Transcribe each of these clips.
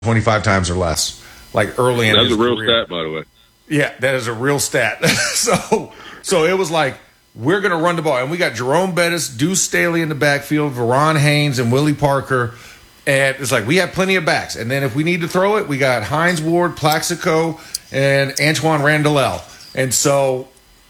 25 times or less, like early in his career. That's a real stat, by the way. Yeah, that is a real stat. So it was like, we're going to run the ball. And we got Jerome Bettis, Deuce Staley in the backfield, Veron Haynes, and Willie Parker. And it's like, we have plenty of backs. And then if we need to throw it, we got Hines Ward, Plaxico, and Antoine Randall. And so,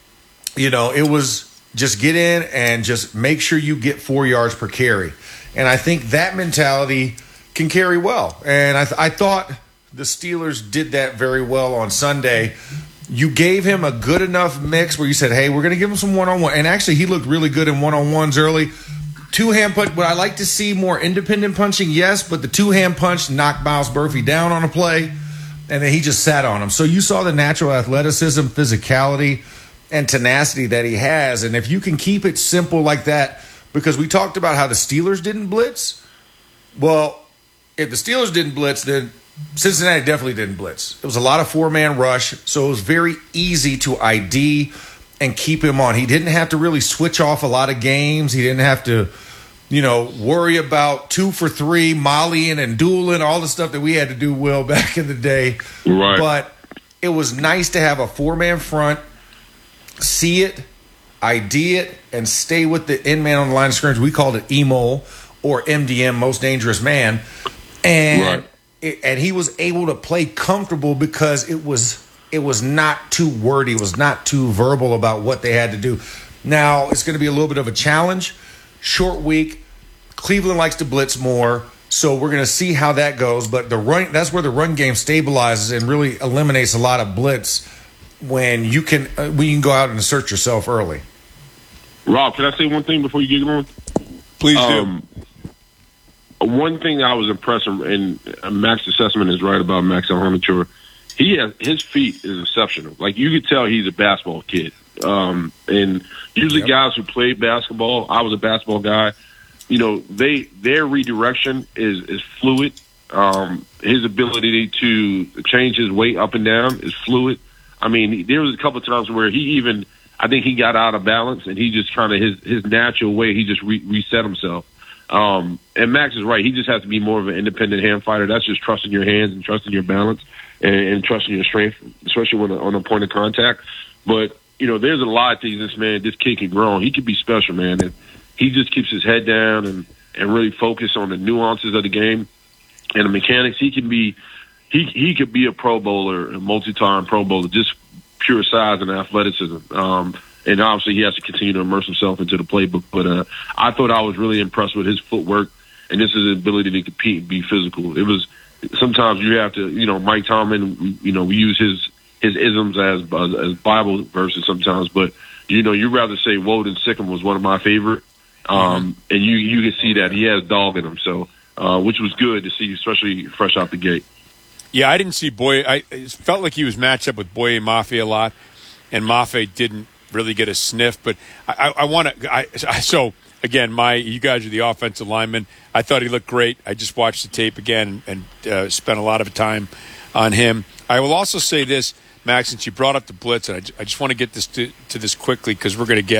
it was just get in and just make sure you get 4 yards per carry. And I think that mentality can carry well. And I thought the Steelers did that very well on Sunday. You gave him a good enough mix where you said, hey, we're going to give him some one-on-one. And actually, he looked really good in one-on-ones early. Two-hand punch. Would I like to see more independent punching? Yes, but the two-hand punch knocked Miles Murphy down on a play, and then he just sat on him. So you saw the natural athleticism, physicality, and tenacity that he has. And if you can keep it simple like that, because we talked about how the Steelers didn't blitz. Well, if the Steelers didn't blitz, then Cincinnati definitely didn't blitz. It was a lot of four-man rush, so it was very easy to ID and keep him on. He didn't have to really switch off a lot of games. He didn't have to, worry about 2 for 3, mollying and dueling, all the stuff that we had to do, Will, back in the day. Right. But it was nice to have a four-man front, see it, ID it, and stay with the end man on the line of scrimmage. We called it EMO or MDM, most dangerous man. And and he was able to play comfortable because it was not too wordy. It was not too verbal about what they had to do. Now, it's going to be a little bit of a challenge. Short week. Cleveland likes to blitz more, so we're going to see how that goes. But that's where the run game stabilizes and really eliminates a lot of blitz when you can go out and assert yourself early. Rob, can I say one thing before you get going? Please do. One thing that I was impressed with, and Max's assessment is right about Max Alhamature. His feet is exceptional. Like, you could tell he's a basketball kid. And usually guys who play basketball, I was a basketball guy, their redirection is fluid. His ability to change his weight up and down is fluid. I mean, there was a couple of times where I think he got out of balance, and he just kind of his natural way, he just reset himself. And Max is right. He just has to be more of an independent hand fighter. That's just trusting your hands and trusting your balance and trusting your strength, especially on a point of contact. But, there's a lot of things this kid can grow on. He could be special, man. And he just keeps his head down and really focus on the nuances of the game and the mechanics. He could be a Pro Bowler, a multi-time Pro Bowler, just pure size and athleticism. And obviously, he has to continue to immerse himself into the playbook. But I thought I was really impressed with his footwork and his ability to compete and be physical. It was sometimes you have to, Mike Tomlin, we use his isms as Bible verses sometimes. But you'd rather say "woe than sick 'em" was one of my favorite. And you can see that he has dog in him. So which was good to see, especially fresh out the gate. Yeah, I didn't see Boye. It felt like he was matched up with Boye Mafe a lot, and Mafe didn't really get a sniff. But I want to. So again, you guys are the offensive linemen. I thought he looked great. I just watched the tape again and spent a lot of time on him. I will also say this, Max, since you brought up the blitz, and I just want to get this to this quickly because we're going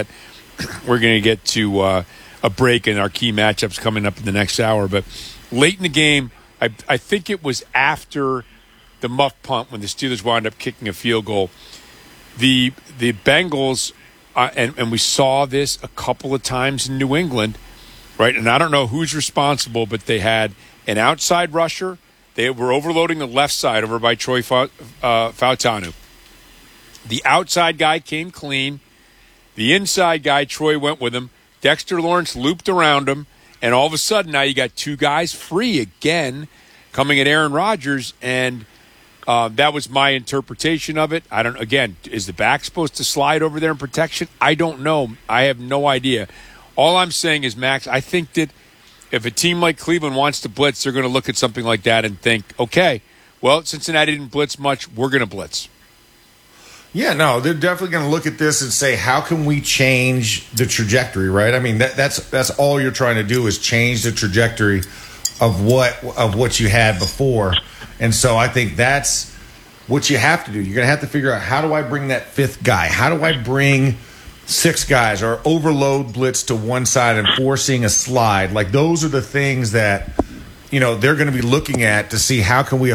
to get to a break and our key matchups coming up in the next hour. But late in the game, I think it was after the muff punt when the Steelers wound up kicking a field goal. The Bengals, and we saw this a couple of times in New England, right? And I don't know who's responsible, but they had an outside rusher. They were overloading the left side over by Troy Fautanu. The outside guy came clean. The inside guy, Troy, went with him. Dexter Lawrence looped around him. And all of a sudden, now you got two guys free again coming at Aaron Rodgers. And that was my interpretation of it. Again, is the back supposed to slide over there in protection? I don't know. I have no idea. All I'm saying is, Max, I think that if a team like Cleveland wants to blitz, they're going to look at something like that and think, okay, well, Cincinnati didn't blitz much. We're going to blitz. Yeah, no, they're definitely going to look at this and say, how can we change the trajectory, right? I mean, that's all you're trying to do is change the trajectory of what you had before. And so I think that's what you have to do. You're going to have to figure out, how do I bring that fifth guy? How do I bring six guys or overload blitz to one side and forcing a slide? Like, those are the things that they're going to be looking at to see how can we